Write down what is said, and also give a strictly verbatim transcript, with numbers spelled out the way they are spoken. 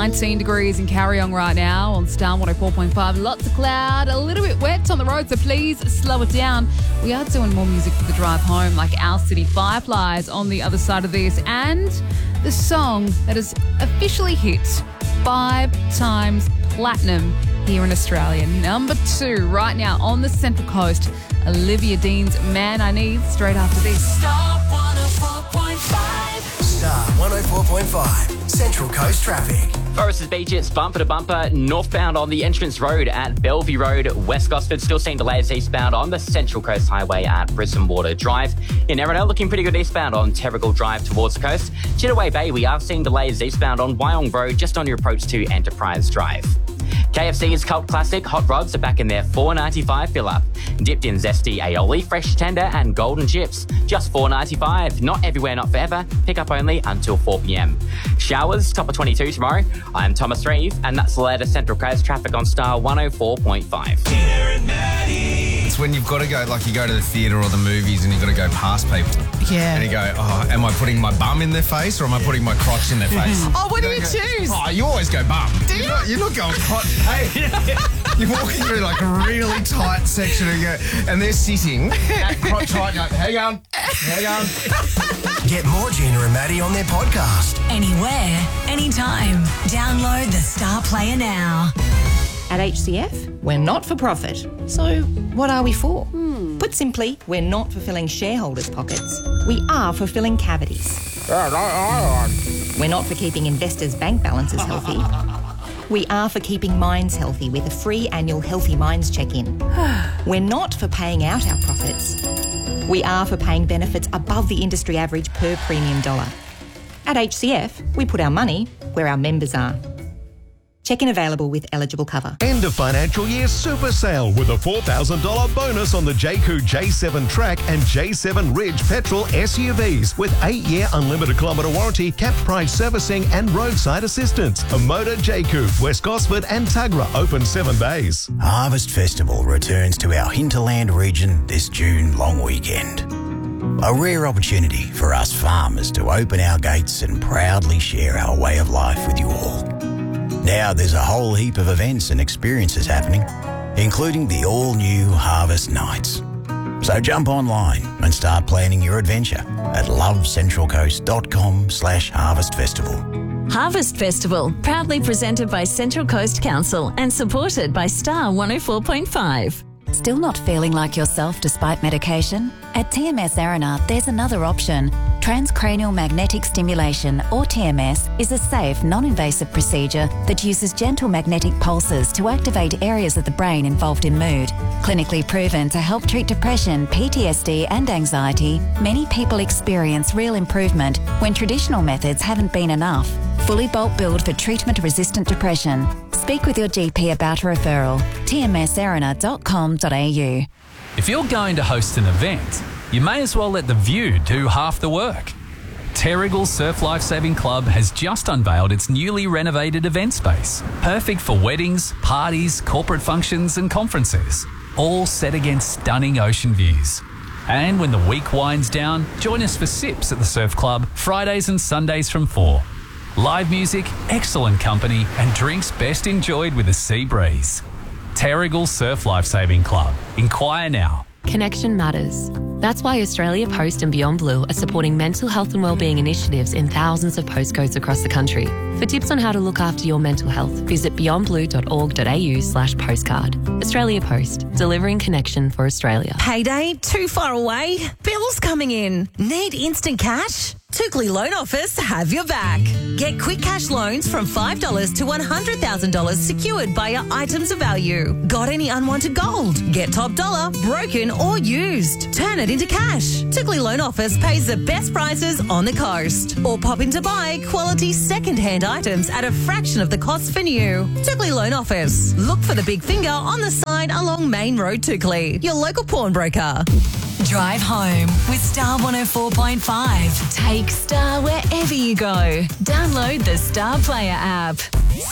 nineteen degrees in Carryong right now on Star one oh four point five. Lots of cloud, a little bit wet on the road, so please slow it down. We are doing more music for the drive home, like Our City Fireflies on the other side of this, and the song that has officially hit five times platinum here in Australia. Number two right now on the Central Coast, Olivia Dean's Man I Need, straight after this. Star one oh four point five. Star one oh four point five. Central Coast traffic. Foresters Beach, it's bumper to bumper northbound on the entrance road at Bellevue Road. West Gosford still seeing delays eastbound on the Central Coast Highway at Brisbane Water Drive. In Erina, looking pretty good eastbound on Terrigal Drive towards the coast. Chittaway Bay, we are seeing delays eastbound on Wyong Road just on your approach to Enterprise Drive. K F C's cult classic hot rods are back in their four ninety-five fill-up. Dipped in zesty aioli, fresh tender and golden chips. Just four ninety-five. Not everywhere, not forever. Pick up only until four p.m. Showers, top of twenty-two tomorrow. I'm Thomas Reeve, and that's the latest Central Coast traffic on Star one oh four point five. It's when you've got to go, like you go to the theatre or the movies and you've got to go past people. Yeah. And you go, oh, am I putting my bum in their face or am I putting my crotch in their face? Oh, what do You you don't go- choose? Oh, you always go bum. Do you're you? Not, you're not going hot. Hey, you're walking through like a really tight section and, you go, and they're sitting at crotch height going, hang on, hang on. Get more Gina and Maddie on their podcast. Anywhere, anytime. Download the Star Player now. At H C F, we're not for profit. So what are we for? Hmm. Put simply, we're not for filling shareholders' pockets. We are for filling cavities. We're not for keeping investors' bank balances healthy. We are for keeping minds healthy with a free annual Healthy Minds check-in. We're not for paying out our profits. We are for paying benefits above the industry average per premium dollar. At H C F, we put our money where our members are. Check-in available with eligible cover. End of financial year super sale with a four thousand dollars bonus on the Jayco J seven Track and J seven Ridge petrol S U Vs with eight-year unlimited kilometre warranty, capped price servicing and roadside assistance. A Motor Jayco, West Gosford and Tuggerah open seven days. Harvest Festival returns to our hinterland region this June long weekend. A rare opportunity for us farmers to open our gates and proudly share our way of life with you all. Now there's a whole heap of events and experiences happening, including the all-new Harvest Nights. So jump online and start planning your adventure at lovecentralcoast.com slash harvest festival. Harvest Festival, proudly presented by Central Coast Council and supported by Star one oh four point five. Still not feeling like yourself despite medication? At T M S Erina, there's another option. Transcranial magnetic stimulation, or T M S, is a safe, non-invasive procedure that uses gentle magnetic pulses to activate areas of the brain involved in mood. Clinically proven to help treat depression, P T S D and anxiety, many people experience real improvement when traditional methods haven't been enough. Fully bulk billed for treatment-resistant depression. Speak with your G P about a referral. T M S erina dot com dot a u. If you're going to host an event, you may as well let the view do half the work. Terrigal Surf Lifesaving Club has just unveiled its newly renovated event space. Perfect for weddings, parties, corporate functions and conferences. All set against stunning ocean views. And when the week winds down, join us for sips at the Surf Club, Fridays and Sundays from four. Live music, excellent company and drinks best enjoyed with a sea breeze. Terrigal Surf Lifesaving Club. Inquire now. Connection matters. That's why Australia Post and Beyond Blue are supporting mental health and wellbeing initiatives in thousands of postcodes across the country. For tips on how to look after your mental health, visit beyondblue.org.au slash postcard. Australia Post, delivering connection for Australia. Payday too far away? Bills coming in? Need instant cash? Tookley Loan Office have your back. Get quick cash loans from five dollars to one hundred thousand dollars secured by your items of value. Got any unwanted gold? Get top dollar, broken or used. Turn it into cash. Tookley Loan Office pays the best prices on the coast. Or pop in to buy quality second-hand items at a fraction of the cost for new. Tookley Loan Office. Look for the big finger on the sign along Main Road, Tookley. Your local pawnbroker. Drive home with Star one oh four point five. Take Star wherever you go. Download the Star Player app.